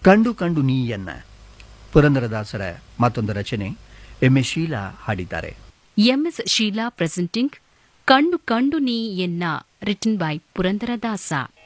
ಕಂಡು ಕಂಡು ನೀಯನ್ನ ಪುರಂದರದಾಸರ ಮತ್ತೊಂದು ರಚನೆ MS ಶೀಲಾ ಹಾಡಿದ್ದಾರೆ. MS ಶೀಲಾ ಪ್ರೆಸೆಂಟಿಂಗ್ ಕಂಡು ಕಂಡು ನೀ ಎನ್ನ ರಿಟನ್ ಬೈ ಪುರಂದರದಾಸ.